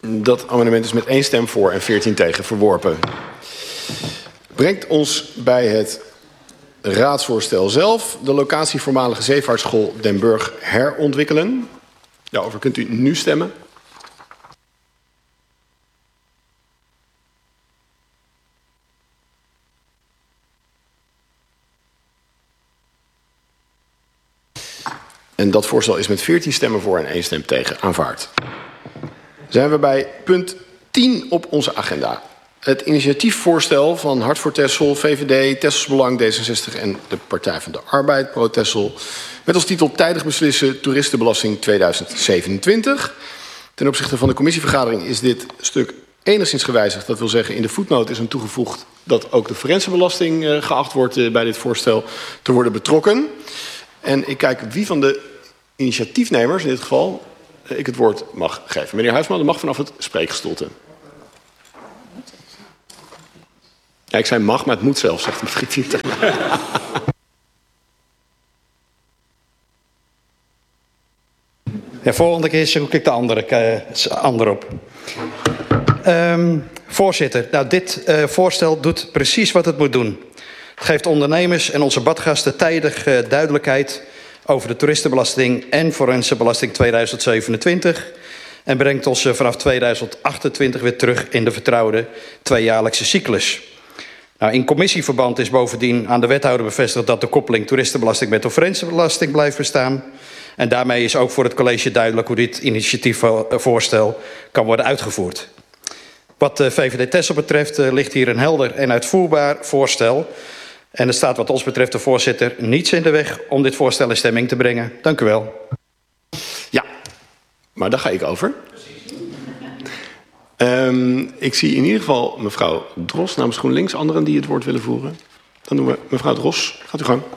Dat amendement is met 1 stem voor en 14 tegen verworpen. Brengt ons bij het raadsvoorstel zelf. De locatie voormalige zeevaartschool Den Burg herontwikkelen. Daarover kunt u nu stemmen. En dat voorstel is met 14 stemmen voor en 1 stem tegen aanvaard. Zijn we bij punt 10 op onze agenda. Het initiatiefvoorstel van Hart voor Texel, VVD, Texels Belang, D66 en de Partij van de Arbeid, Pro Texel. Met als titel tijdig beslissen toeristenbelasting 2027. Ten opzichte van de commissievergadering is dit stuk enigszins gewijzigd. Dat wil zeggen, in de voetnoot is hem toegevoegd dat ook de forensenbelasting geacht wordt bij dit voorstel te worden betrokken. En ik kijk wie van de initiatiefnemers in dit geval ik het woord mag geven. Meneer Huisman, u mag vanaf het spreekgestoelte. Ja, ik zei mag, maar het moet zelf, zegt de voorzitter. Ja, volgende keer zoek ik de andere op. Voorzitter, nou, dit voorstel doet precies wat het moet doen. Het geeft ondernemers en onze badgasten tijdig duidelijkheid over de toeristenbelasting en forensenbelasting 2027... en brengt ons vanaf 2028 weer terug in de vertrouwde tweejaarlijkse cyclus. Nou, in commissieverband is bovendien aan de wethouder bevestigd dat de koppeling toeristenbelasting met de forensenbelasting blijft bestaan. En daarmee is ook voor het college duidelijk hoe dit initiatiefvoorstel kan worden uitgevoerd. Wat VVD Texel betreft ligt hier een helder en uitvoerbaar voorstel. En er staat wat ons betreft de voorzitter niets in de weg om dit voorstel in stemming te brengen. Dank u wel. Ja, maar daar ga ik over. Ik zie in ieder geval mevrouw Dros namens GroenLinks. Anderen die het woord willen voeren. Dan doen we mevrouw Dros. Gaat u gang.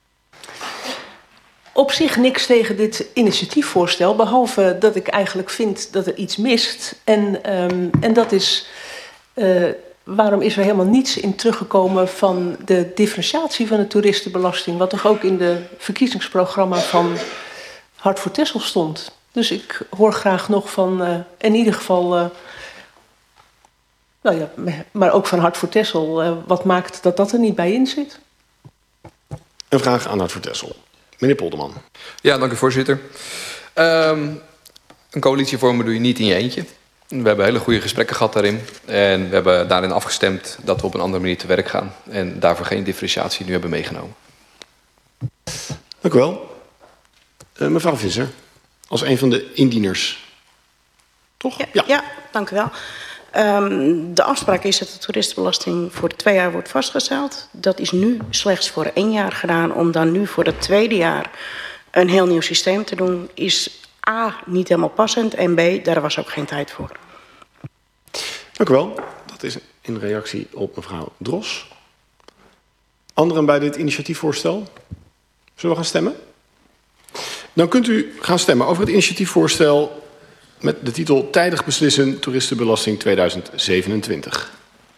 Op zich niks tegen dit initiatiefvoorstel, behalve dat ik eigenlijk vind dat er iets mist. En dat is, waarom is er helemaal niets in teruggekomen van de differentiatie van de toeristenbelasting, wat toch ook in de verkiezingsprogramma van Hart voor Texel stond. Dus ik hoor graag nog van, in ieder geval, nou ja, maar ook van Hart voor Texel, wat maakt dat dat er niet bij in zit? Een vraag aan Hart voor Texel. Meneer Polderman. Ja, dank u voorzitter. Een coalitie vormen doe je niet in je eentje. We hebben hele goede gesprekken gehad daarin. En we hebben daarin afgestemd dat we op een andere manier te werk gaan. En daarvoor geen differentiatie nu hebben meegenomen. Dank u wel. Mevrouw Visser, als een van de indieners. Toch? Ja, dank u wel. De afspraak is dat de toeristenbelasting voor 2 jaar wordt vastgesteld. Dat is nu slechts voor 1 jaar gedaan. Om dan nu voor het 2e jaar een heel nieuw systeem te doen, is A, niet helemaal passend. En B, daar was ook geen tijd voor. Dank u wel. Dat is in reactie op mevrouw Dros. Anderen bij dit initiatiefvoorstel? Zullen we gaan stemmen? Dan kunt u gaan stemmen over het initiatiefvoorstel met de titel tijdig beslissen toeristenbelasting 2027.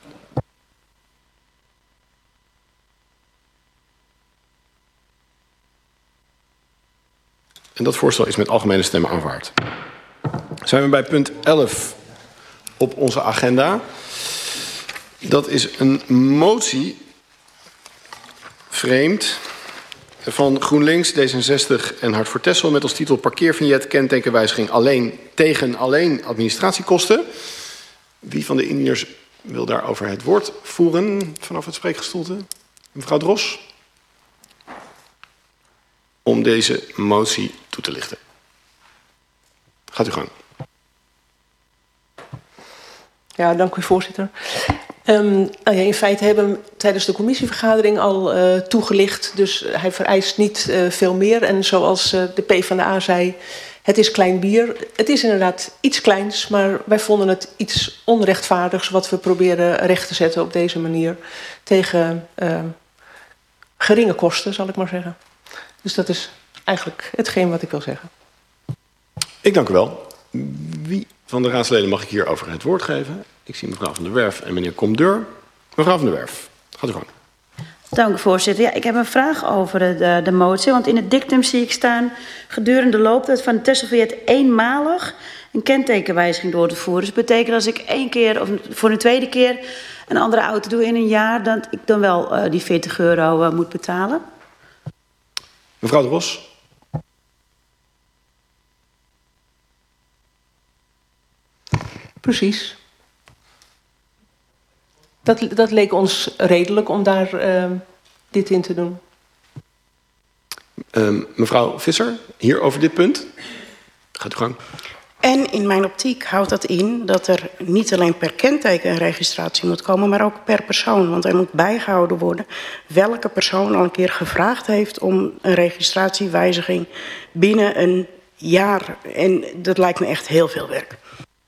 En dat voorstel is met algemene stemmen aanvaard. Zijn we bij punt 11 op onze agenda. Dat is een motie, vreemd, van GroenLinks, D66 en Hart voor Texel met als titel parkeervignet kentekenwijziging tegen alleen administratiekosten. Wie van de indieners wil daarover het woord voeren vanaf het spreekgestoelte? Mevrouw Dros. Om deze motie toe te lichten. Gaat u gang. Ja, dank u voorzitter. In feite hebben we hem tijdens de commissievergadering al toegelicht. Dus hij vereist niet veel meer. En zoals de PvdA zei, het is klein bier. Het is inderdaad iets kleins, maar wij vonden het iets onrechtvaardigs wat we proberen recht te zetten op deze manier. Tegen geringe kosten, zal ik maar zeggen. Dus dat is eigenlijk hetgeen wat ik wil zeggen. Ik dank u wel. Wie van de raadsleden mag ik hierover het woord geven? Ik zie mevrouw Van der Werf en meneer Comdeur. Mevrouw Van der Werf, gaat u gang. Dank u, voorzitter. Ja, ik heb een vraag over de motie. Want in het dictum zie ik staan gedurende de looptijd van het Texelvignet eenmalig een kentekenwijziging door te voeren. Dus dat betekent als ik 1 keer of voor een tweede keer een andere auto doe in een jaar, dat ik dan wel die €40 moet betalen? Mevrouw de Ros. Precies. Dat leek ons redelijk om daar dit in te doen. Mevrouw Visser, hier over dit punt. Gaat u gang. En in mijn optiek houdt dat in dat er niet alleen per kenteken een registratie moet komen, maar ook per persoon. Want er moet bijgehouden worden welke persoon al een keer gevraagd heeft om een registratiewijziging binnen een jaar. En dat lijkt me echt heel veel werk.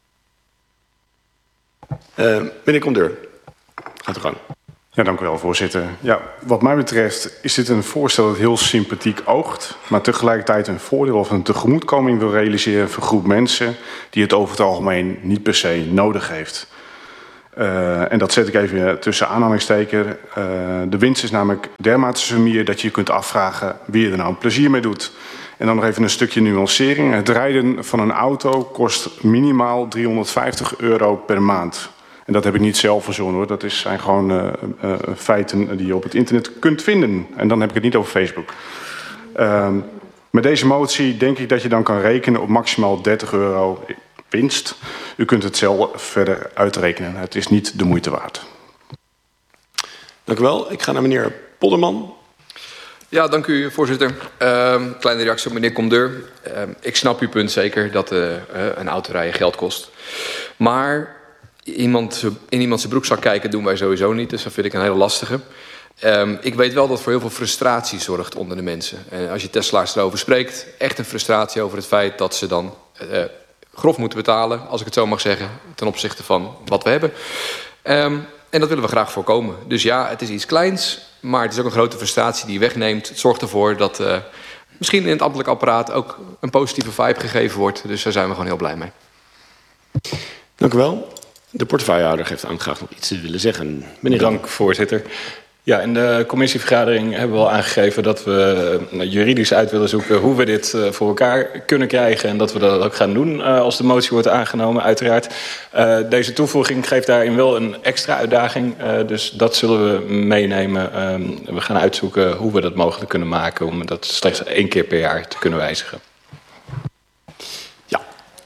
Meneer Condeur, gaat u gang. Ja, dank u wel, voorzitter. Ja, wat mij betreft is dit een voorstel dat heel sympathiek oogt, maar tegelijkertijd een voordeel of een tegemoetkoming wil realiseren voor een groep mensen die het over het algemeen niet per se nodig heeft. En dat zet ik even tussen aanhalingstekens. De winst is namelijk dermate sumier dat je je kunt afvragen wie er nou een plezier mee doet. En dan nog even een stukje nuancering. Het rijden van een auto kost minimaal €350 per maand. En dat heb ik niet zelf verzonnen hoor. Dat zijn gewoon feiten die je op het internet kunt vinden. En dan heb ik het niet over Facebook. Met deze motie denk ik dat je dan kan rekenen op maximaal €30 winst. U kunt het zelf verder uitrekenen. Het is niet de moeite waard. Dank u wel. Ik ga naar meneer Podderman. Ja, dank u, voorzitter. Kleine reactie op meneer Condeur. Ik snap uw punt zeker dat een autorijden geld kost. Maar in iemand zijn broekzak kijken doen wij sowieso niet. Dus dat vind ik een hele lastige. Ik weet wel dat voor heel veel frustratie zorgt onder de mensen. En als je Tesla's erover spreekt, echt een frustratie over het feit dat ze dan grof moeten betalen, als ik het zo mag zeggen, ten opzichte van wat we hebben. En dat willen we graag voorkomen. Dus ja, het is iets kleins, maar het is ook een grote frustratie die je wegneemt. Het zorgt ervoor dat misschien in het ambtelijk apparaat ook een positieve vibe gegeven wordt. Dus daar zijn we gewoon heel blij mee. Dank u wel. De portefeuillehouder geeft aan graag nog iets te willen zeggen. Meneer Dank, voorzitter. Ja, in de commissievergadering hebben we al aangegeven dat we juridisch uit willen zoeken hoe we dit voor elkaar kunnen krijgen. En dat we dat ook gaan doen als de motie wordt aangenomen, uiteraard. Deze toevoeging geeft daarin wel een extra uitdaging. Dus dat zullen we meenemen. We gaan uitzoeken hoe we dat mogelijk kunnen maken om dat slechts 1 keer per jaar te kunnen wijzigen. Ja.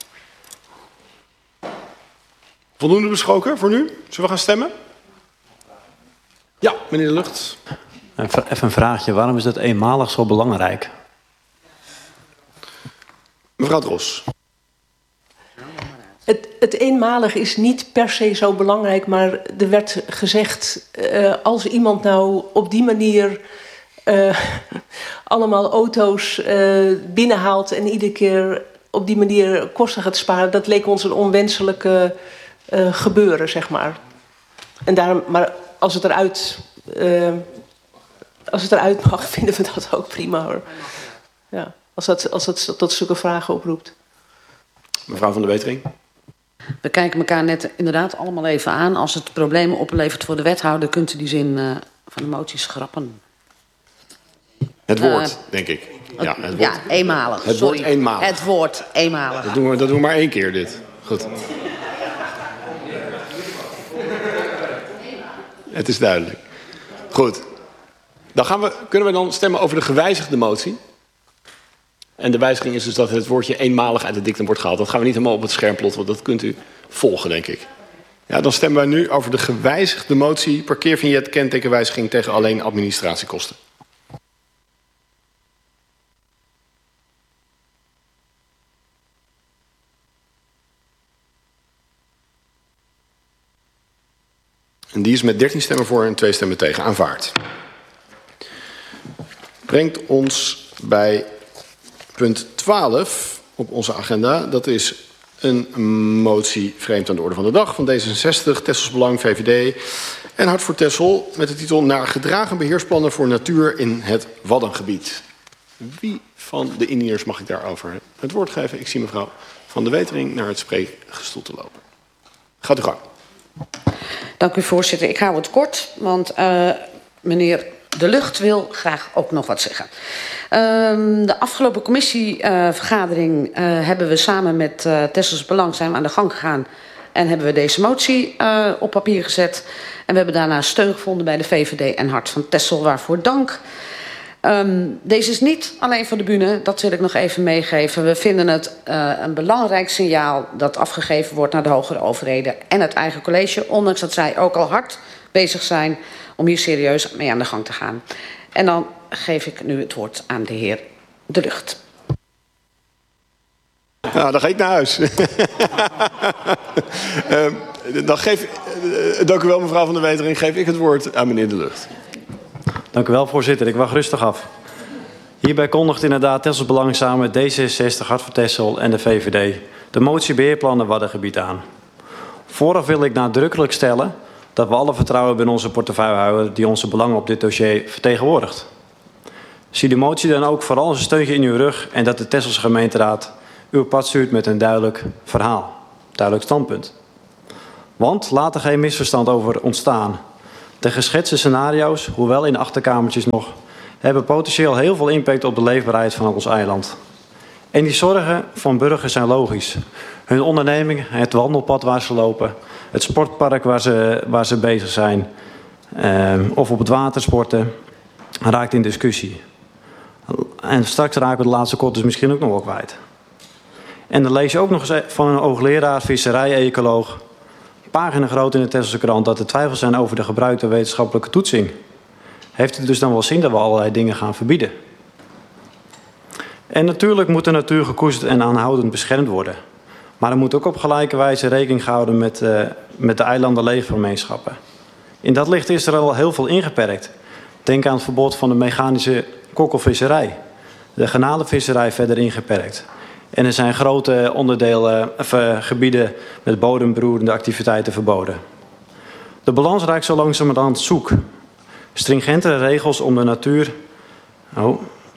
Voldoende besproken voor nu? Zullen we gaan stemmen? Ja, meneer De Lucht. Even een vraagje. Waarom is dat eenmalig zo belangrijk? Mevrouw Dros. Het eenmalig is niet per se zo belangrijk, maar er werd gezegd, als iemand nou op die manier allemaal auto's binnenhaalt en iedere keer op die manier kosten gaat sparen, dat leek ons een onwenselijke gebeuren, zeg maar. En daarom, maar als het eruit mag, vinden we dat ook prima hoor. Ja, als dat tot zulke vragen oproept. Mevrouw van der Wetering. We kijken elkaar net inderdaad allemaal even aan. Als het problemen oplevert voor de wethouder, kunt u die zin van de motie schrappen. Het woord, denk ik. Ja, het woord. Ja, eenmalig. Het woord eenmalig. Het woord eenmalig. Dat doen we maar 1 keer, dit. Goed. Het is duidelijk. Goed. Dan kunnen we dan stemmen over de gewijzigde motie. En de wijziging is dus dat het woordje eenmalig uit het dictum wordt gehaald. Dat gaan we niet helemaal op het scherm plotten, want dat kunt u volgen, denk ik. Ja, dan stemmen wij nu over de gewijzigde motie parkeervignet kentekenwijziging tegen alleen administratiekosten. En die is met 13 stemmen voor en 2 stemmen tegen aanvaard. Brengt ons bij punt 12 op onze agenda. Dat is een motie vreemd aan de orde van de dag van D66, Tessels Belang, VVD en Hart voor Texel met de titel Naar gedragen beheersplannen voor natuur in het Waddengebied. Wie van de indieners mag ik daarover het woord geven? Ik zie mevrouw Van der Wetering naar het spreekgestoel te lopen. Gaat u gang. Dank u, voorzitter. Ik hou het kort, want meneer de Lucht wil graag ook nog wat zeggen. De afgelopen commissievergadering hebben we samen met Texels Belang zijn we aan de gang gegaan. En hebben we deze motie op papier gezet. En we hebben daarna steun gevonden bij de VVD en Hart van Texel, waarvoor dank. Deze is niet alleen voor de bühne, dat wil ik nog even meegeven. We vinden het een belangrijk signaal dat afgegeven wordt naar de hogere overheden en het eigen college. Ondanks dat zij ook al hard bezig zijn om hier serieus mee aan de gang te gaan. En dan geef ik nu het woord aan de heer De Lucht. Nou, dan ga ik naar huis. Dank u wel, mevrouw Van der Wetering. Geef ik het woord aan meneer De Lucht. Dank u wel, voorzitter. Ik wacht rustig af. Hierbij kondigt inderdaad Texels Belang samen met D66, Hart van Texel en de VVD de motie beheerplannen Waddengebied aan. Vooraf wil ik nadrukkelijk stellen dat we alle vertrouwen hebben in onze portefeuillehouder die onze belangen op dit dossier vertegenwoordigt. Zie de motie dan ook vooral als een steuntje in uw rug en dat de Texelse gemeenteraad uw pad stuurt met een duidelijk verhaal, duidelijk standpunt. Want laat er geen misverstand over ontstaan. De geschetste scenario's, hoewel in de achterkamertjes nog, hebben potentieel heel veel impact op de leefbaarheid van ons eiland. En die zorgen van burgers zijn logisch. Hun onderneming, het wandelpad waar ze lopen, het sportpark waar ze bezig zijn, of op het water sporten, raakt in discussie. En straks raken we de laatste kort dus misschien ook nog wel kwijt. En dan lees je ook nog eens van een hoogleraar visserij-ecoloog, pagina groot in de Texelse krant, dat er twijfels zijn over de gebruikte wetenschappelijke toetsing. Heeft het dus dan wel zin dat we allerlei dingen gaan verbieden? En natuurlijk moet de natuur gekoesterd en aanhoudend beschermd worden. Maar er moet ook op gelijke wijze rekening gehouden met de eilandenleefgemeenschappen. In dat licht is er al heel veel ingeperkt. Denk aan het verbod van de mechanische kokkelvisserij. De garnalenvisserij verder ingeperkt. En er zijn grote onderdelen, gebieden met bodemberoerende activiteiten verboden. De balans raakt zo langzamerhand zoek. Stringentere regels om de natuur... Oh,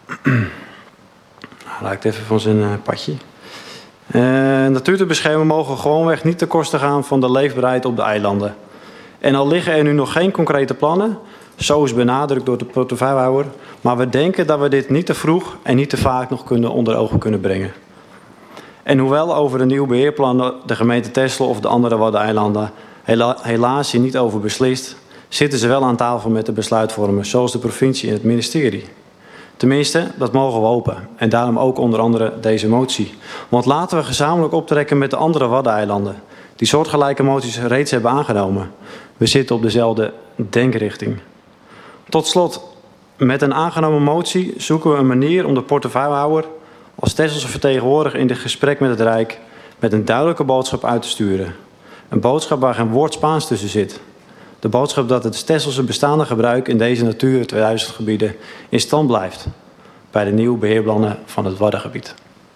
raakt even van zijn padje. Natuur te beschermen mogen gewoonweg niet ten koste gaan van de leefbaarheid op de eilanden. En al liggen er nu nog geen concrete plannen, zo is benadrukt door de portefeuillehouder, maar we denken dat we dit niet te vroeg en niet te vaak nog onder ogen kunnen brengen. En hoewel over een nieuw beheerplan de gemeente Texel of de andere Waddeneilanden helaas hier niet over beslist, zitten ze wel aan tafel met de besluitvormers, zoals de provincie en het ministerie. Tenminste, dat mogen we hopen. En daarom ook onder andere deze motie. Want laten we gezamenlijk optrekken met de andere Waddeneilanden, die soortgelijke moties reeds hebben aangenomen. We zitten op dezelfde denkrichting. Tot slot, met een aangenomen motie zoeken we een manier om de portefeuillehouder als Texelse vertegenwoordiger in dit gesprek met het Rijk met een duidelijke boodschap uit te sturen. Een boodschap waar geen woord Spaans tussen zit. De boodschap dat het Texelse bestaande gebruik in deze Natura 2000 gebieden in stand blijft bij de nieuwe beheerplannen van het Waddengebied.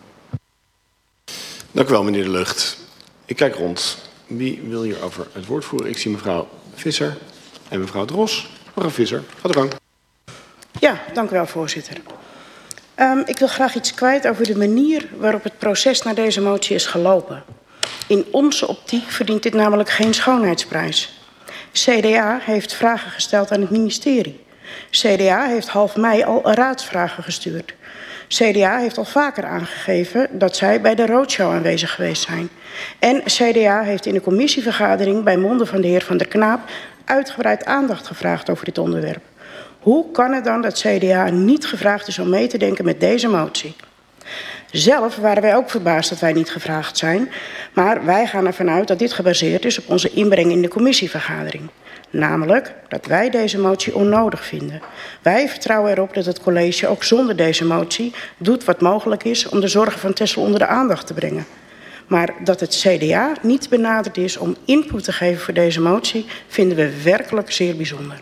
Dank u wel, meneer De Lucht. Ik kijk rond. Wie wil hierover het woord voeren? Ik zie mevrouw Visser en mevrouw Dros. Mevrouw Visser, ga de gang. Ja, dank u wel, voorzitter. Ik wil graag iets kwijt over de manier waarop het proces naar deze motie is gelopen. In onze optiek verdient dit namelijk geen schoonheidsprijs. CDA heeft vragen gesteld aan het ministerie. CDA heeft half mei al raadsvragen gestuurd. CDA heeft al vaker aangegeven dat zij bij de roadshow aanwezig geweest zijn. En CDA heeft in de commissievergadering bij monden van de heer Van der Knaap uitgebreid aandacht gevraagd over dit onderwerp. Hoe kan het dan dat CDA niet gevraagd is om mee te denken met deze motie? Zelf waren wij ook verbaasd dat wij niet gevraagd zijn, maar wij gaan ervan uit dat dit gebaseerd is op onze inbreng in de commissievergadering. Namelijk dat wij deze motie onnodig vinden. Wij vertrouwen erop dat het college ook zonder deze motie doet wat mogelijk is om de zorgen van Texel onder de aandacht te brengen. Maar dat het CDA niet benaderd is om input te geven voor deze motie, vinden we werkelijk zeer bijzonder.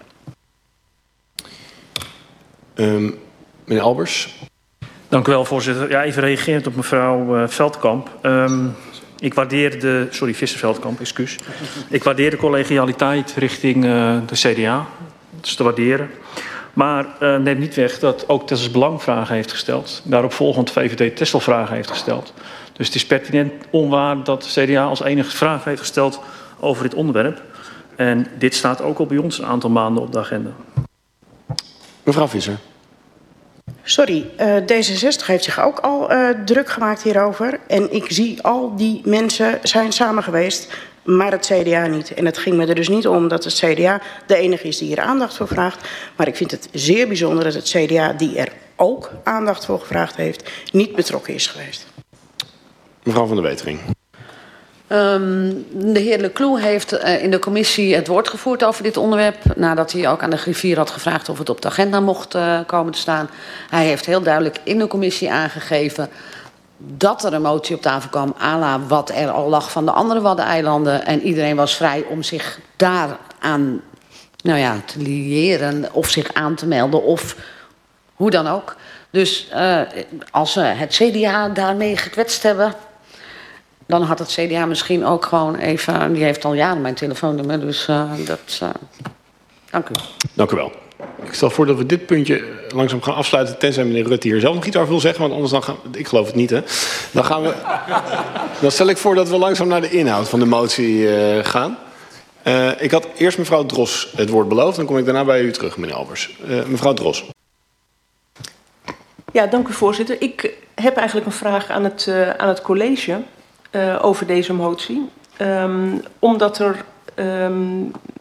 Meneer Albers. Dank u wel, voorzitter. Ja, even reagerend op mevrouw Veldkamp. Ik waardeer de... Sorry, Visser-Veldkamp, excuus. Ik waardeer de collegialiteit richting de CDA. Dat is te waarderen. Maar neem niet weg dat ook Texels Belang vragen heeft gesteld. Daarop volgend VVD Texel vragen heeft gesteld. Dus het is pertinent onwaar dat de CDA als enige vraag heeft gesteld over dit onderwerp. En dit staat ook al bij ons een aantal maanden op de agenda. Mevrouw Visser. Sorry, D66 heeft zich ook al druk gemaakt hierover. En ik zie al die mensen zijn samen geweest, maar het CDA niet. En het ging me er dus niet om dat het CDA de enige is die hier aandacht voor vraagt. Maar ik vind het zeer bijzonder dat het CDA, die er ook aandacht voor gevraagd heeft, niet betrokken is geweest. Mevrouw van der Wetering. De heer Lecloux heeft in de commissie het woord gevoerd over dit onderwerp, nadat hij ook aan de griffier had gevraagd of het op de agenda mocht komen te staan. Hij heeft heel duidelijk in de commissie aangegeven dat er een motie op tafel kwam, à la wat er al lag van de andere Waddeneilanden. En iedereen was vrij om zich daaraan te liëren of zich aan te melden of hoe dan ook. Dus als we het CDA daarmee gekwetst hebben, dan had het CDA misschien ook gewoon even... Die heeft al jaren mijn telefoonnummer, dus dank u. Dank u wel. Ik stel voor dat we dit puntje langzaam gaan afsluiten, tenzij meneer Rutte hier zelf nog iets over wil zeggen, want anders dan gaan we... Ik geloof het niet, hè. Dan stel ik voor dat we langzaam naar de inhoud van de motie gaan. Ik had eerst mevrouw Dros het woord beloofd, dan kom ik daarna bij u terug, meneer Albers. Mevrouw Dros. Ja, dank u voorzitter. Ik heb eigenlijk een vraag aan het college over deze motie. Omdat er